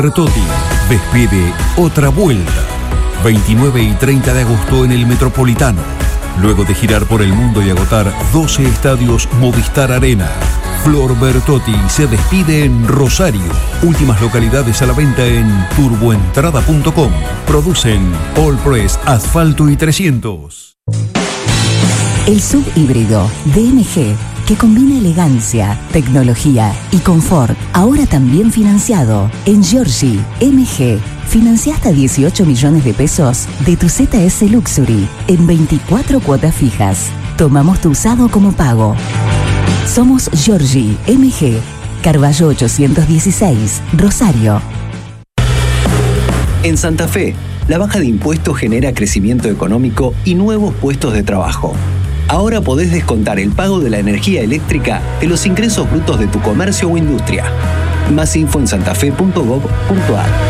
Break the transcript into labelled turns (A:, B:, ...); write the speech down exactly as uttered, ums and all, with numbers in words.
A: Bertotti despide otra vuelta. veintinueve y treinta de agosto en el Metropolitano. Luego de girar por el mundo y agotar doce estadios Movistar Arena, Flor Bertotti se despide en Rosario. Últimas localidades a la venta en turboentrada punto com. Producen All Press Asfalto y trescientos.
B: El sub híbrido D M G, que combina elegancia, tecnología y confort, ahora también financiado. En Giorgi, M G, financia hasta dieciocho millones de pesos de tu Z S Luxury en veinticuatro cuotas fijas. Tomamos tu usado como pago. Somos Giorgi, M G, Carballo ochocientos dieciséis, Rosario.
C: En Santa Fe, la baja de impuestos genera crecimiento económico y nuevos puestos de trabajo. Ahora podés descontar el pago de la energía eléctrica de los ingresos brutos de tu comercio o industria. Más info en santafe punto gob punto ar.